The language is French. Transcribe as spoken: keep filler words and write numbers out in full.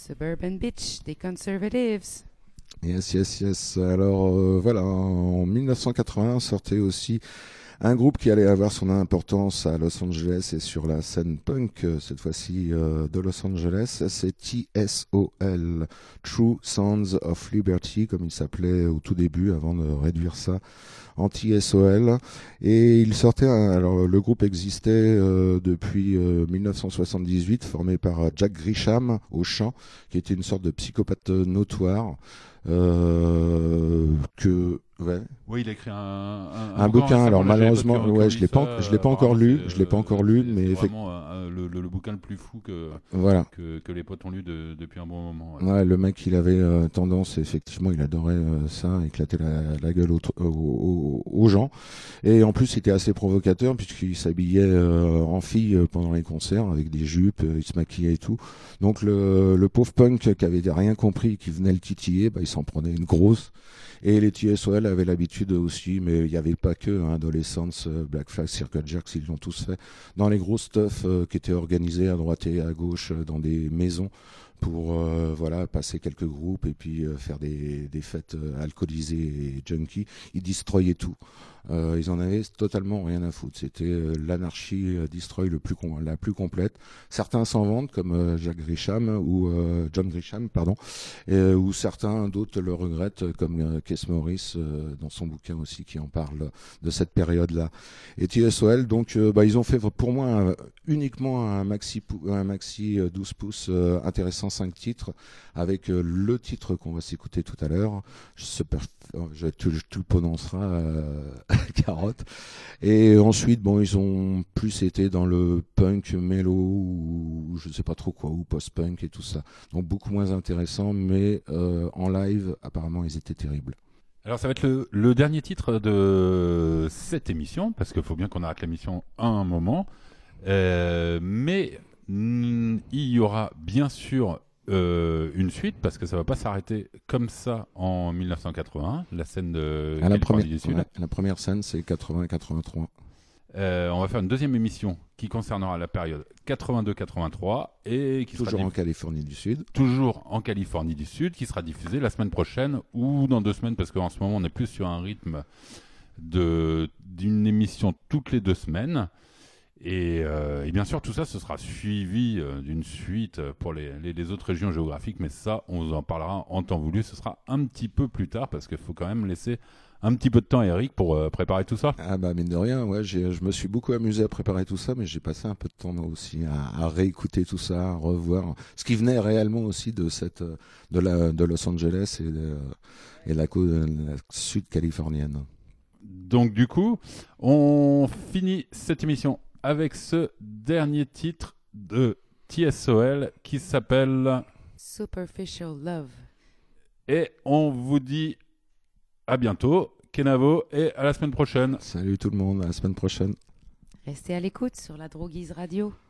Suburban Bitch, des Conservatives. Yes, yes, yes. Alors euh, voilà, en dix-neuf cent quatre-vingt sortait aussi un groupe qui allait avoir son importance à Los Angeles et sur la scène punk, cette fois-ci euh, de Los Angeles, c'est T S O L, True Sons of Liberty, comme il s'appelait au tout début, avant de réduire ça en T S O L. Et il sortait, un, alors le groupe existait euh, depuis euh, dix-neuf cent soixante-dix-huit, formé par Jack Grisham au chant, qui était une sorte de psychopathe notoire, euh, que... Ouais. Oui, il a écrit un, un, un, un bouquin. Alors malheureusement, que, ouais, je l'ai pas, ça, je l'ai pas encore lu, je l'ai pas encore lu, c'est, mais c'est effectivement, vraiment euh, le, le, le bouquin le plus fou que voilà. que, que les potes ont lu de, depuis un bon moment. Ouais. Ouais, le mec, il avait euh, tendance, effectivement, il adorait euh, ça, éclater la, la gueule aux, aux, aux gens, et en plus, il était assez provocateur puisqu'il s'habillait euh, en fille pendant les concerts avec des jupes, il se maquillait et tout. Donc le, le pauvre punk qui avait rien compris, qui venait le titiller, bah, il s'en prenait une grosse. Et les T S O L avaient l'habitude aussi, mais il n'y avait pas que, hein, Adolescence, Black Flag, Circle Jerks, ils l'ont tous fait, dans les gros stuff euh, qui étaient organisés à droite et à gauche euh, dans des maisons pour euh, voilà, passer quelques groupes et puis euh, faire des, des fêtes euh, alcoolisées et junkies. Ils destroyaient tout. Euh, ils en avaient totalement rien à foutre. C'était euh, l'anarchie euh, destroy le plus com- la plus complète. Certains s'en vantent, comme euh, Jack Grisham ou euh, John Grisham, pardon, et, euh, ou certains d'autres le regrettent, comme euh, Keith Morris euh, dans son bouquin aussi qui en parle de cette période-là. Et T S O L, donc, euh, bah, ils ont fait pour moi un, uniquement un maxi, un maxi douze pouces euh, intéressant, cinq titres, avec euh, le titre qu'on va s'écouter tout à l'heure. Je sais pas, je, tu, tu le prononceras. Euh, carotte. Et ensuite, bon, ils ont plus été dans le punk mélo ou je sais pas trop quoi, ou post-punk et tout ça. Donc beaucoup moins intéressant, mais euh, en live, apparemment, ils étaient terribles. Alors ça va être le, le dernier titre de cette émission, parce qu'il faut bien qu'on arrête l'émission à un moment. Euh, mais mm, il y aura bien sûr Euh, une suite, parce que ça va pas s'arrêter comme ça en dix-neuf cent quatre-vingt-un, la scène de à la, Californie première, du Sud. ouais, la première scène, c'est quatre-vingts quatre-vingt-trois. Euh, on va faire une deuxième émission qui concernera la période quatre-vingt-deux quatre-vingt-trois et qui toujours sera en Californie du Sud. Toujours en Californie du Sud, qui sera diffusée la semaine prochaine ou dans deux semaines, parce qu'en ce moment on est plus sur un rythme de d'une émission toutes les deux semaines. Et, euh, et bien sûr, tout ça, ce sera suivi euh, d'une suite pour les, les, les autres régions géographiques, mais ça, on vous en parlera en temps voulu. Ce sera un petit peu plus tard, parce qu'il faut quand même laisser un petit peu de temps à Eric pour euh, préparer tout ça. Ah bah mine de rien, ouais, j'ai, je me suis beaucoup amusé à préparer tout ça, mais j'ai passé un peu de temps moi aussi à, à réécouter tout ça, à revoir ce qui venait réellement aussi de cette de la de Los Angeles et de, et la côte la sud californienne. Donc du coup, on finit cette émission avec ce dernier titre de T S O L qui s'appelle Superficial Love. Et on vous dit à bientôt, Kenavo, et à la semaine prochaine. Salut tout le monde, à la semaine prochaine. Restez à l'écoute sur la Droguise Radio.